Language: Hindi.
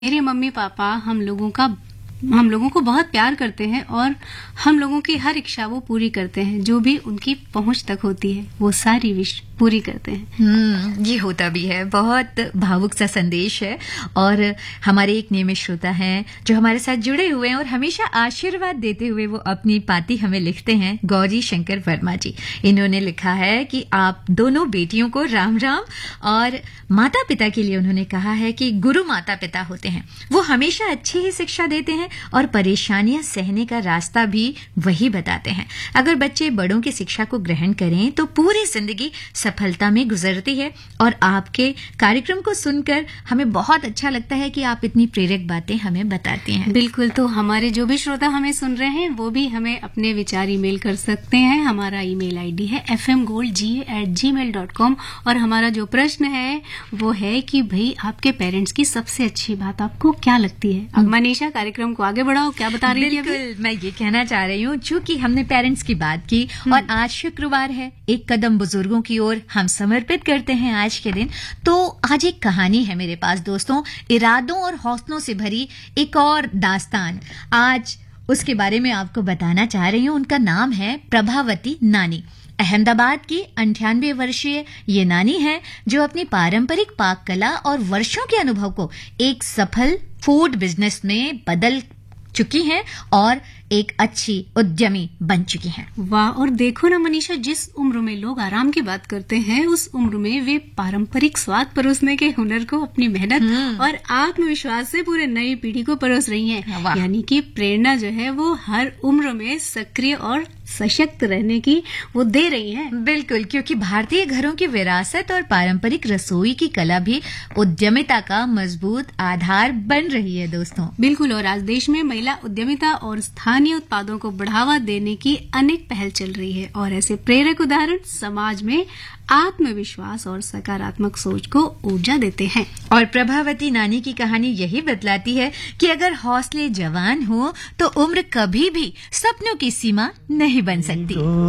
मेरे मम्मी पापा हम लोगों को बहुत प्यार करते हैं और हम लोगों की हर इच्छा वो पूरी करते हैं। जो भी उनकी पहुंच तक होती है वो सारी विश पूरी करते हैं। ये होता भी है। बहुत भावुक सा संदेश है। और हमारे एक नियमित श्रोता हैं जो हमारे साथ जुड़े हुए हैं और हमेशा आशीर्वाद देते हुए वो अपनी पाती हमें लिखते हैं, गौरी शंकर वर्मा जी। इन्होंने लिखा है कि आप दोनों बेटियों को राम राम, और माता पिता के लिए उन्होंने कहा है कि गुरु माता पिता होते हैं, वो हमेशा अच्छी ही शिक्षा देते हैं और परेशानियां सहने का रास्ता भी वही बताते हैं। अगर बच्चे बड़ों की शिक्षा को ग्रहण करें तो पूरी जिंदगी सफलता में गुजरती है। और आपके कार्यक्रम को सुनकर हमें बहुत अच्छा लगता है कि आप इतनी प्रेरक बातें हमें बताती हैं। बिल्कुल, तो हमारे जो भी श्रोता हमें सुन रहे हैं वो भी हमें अपने विचार ईमेल कर सकते हैं। हमारा ईमेल आईडी है fmgoldga@gmail.com। और हमारा जो प्रश्न है वो है कि भाई आपके पेरेंट्स की सबसे अच्छी बात आपको क्या लगती है। अब मनीषा कार्यक्रम को आगे बढ़ाओ, क्या बता रही थी? बिल्कुल, मैं ये कहना चाह रही हूँ, चूंकि हमने पेरेंट्स की बात की और आज शुक्रवार है, एक कदम बुजुर्गों की ओर हम समर्पित करते हैं आज के दिन। तो आज एक कहानी है मेरे पास दोस्तों, इरादों और हौसलों से भरी एक और दास्तान। आज उसके बारे में आपको बताना चाह रही हूँ। उनका नाम है प्रभावती नानी। अहमदाबाद की 98 वर्षीय ये नानी है जो अपनी पारंपरिक पाक कला और वर्षों के अनुभव को एक सफल फूड बिजनेस में बदल चुकी हैं और एक अच्छी उद्यमी बन चुकी हैं। वाह! और देखो ना मनीषा, जिस उम्र में लोग आराम की बात करते हैं उस उम्र में वे पारंपरिक स्वाद परोसने के हुनर को अपनी मेहनत और आत्मविश्वास से पूरे नई पीढ़ी को परोस रही हैं। यानी कि प्रेरणा जो है वो हर उम्र में सक्रिय और सशक्त रहने की वो दे रही हैं। बिल्कुल, क्योंकि भारतीय घरों की विरासत और पारंपरिक रसोई की कला भी उद्यमिता का मजबूत आधार बन रही है दोस्तों। बिल्कुल, और आज देश में महिला उद्यमिता और स्थानीय उत्पादों को बढ़ावा देने की अनेक पहल चल रही है। और ऐसे प्रेरक उदाहरण समाज में आत्मविश्वास और सकारात्मक सोच को ऊर्जा देते हैं। और प्रभावती नानी की कहानी यही बतलाती है कि अगर हौसले जवान हो तो उम्र कभी भी सपनों की सीमा नहीं बन सकती।